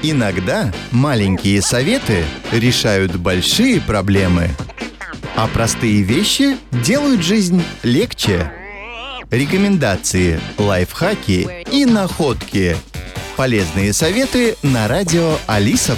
Иногда маленькие советы решают большие проблемы, а простые вещи делают жизнь легче. Рекомендации, лайфхаки и находки. Полезные советы на радио Алиса+.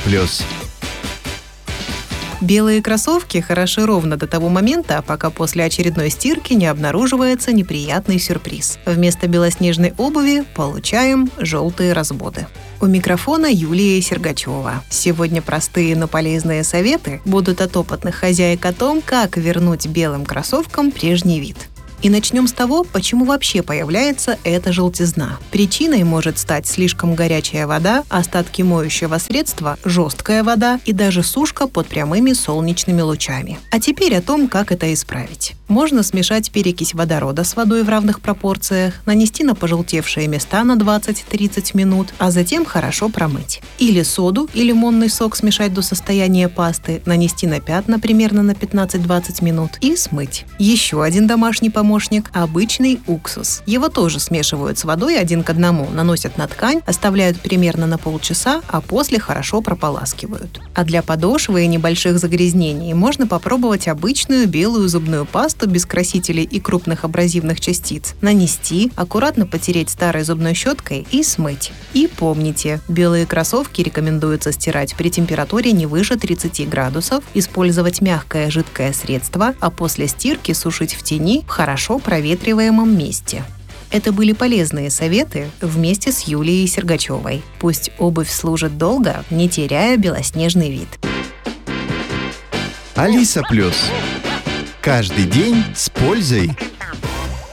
Белые кроссовки хороши ровно до того момента, пока после очередной стирки не обнаруживается неприятный сюрприз. Вместо белоснежной обуви получаем желтые разводы. У микрофона Юлия Сергачева. Сегодня простые, но полезные советы будут от опытных хозяек о том, как вернуть белым кроссовкам прежний вид. И начнем с того, почему вообще появляется эта желтизна. Причиной может стать слишком горячая вода, остатки моющего средства, жесткая вода и даже сушка под прямыми солнечными лучами. А теперь о том, как это исправить. Можно смешать перекись водорода с водой в равных пропорциях, нанести на пожелтевшие места на 20-30 минут, а затем хорошо промыть. Или соду и лимонный сок смешать до состояния пасты, нанести на пятна примерно на 15-20 минут и смыть. Еще один домашний помощник – обычный уксус. Его тоже смешивают с водой 1 к 1, наносят на ткань, оставляют примерно на полчаса, а после хорошо прополаскивают. А для подошвы и небольших загрязнений можно попробовать обычную белую зубную пасту без красителей и крупных абразивных частиц. Нанести, аккуратно потереть старой зубной щеткой и смыть. И помните, белые кроссовки рекомендуется стирать при температуре не выше 30 градусов, использовать мягкое жидкое средство, а после стирки сушить в тени в хорошо проветриваемом месте. Это были полезные советы вместе с Юлией Сергачевой. Пусть обувь служит долго, не теряя белоснежный вид. Алиса+. Каждый день с пользой.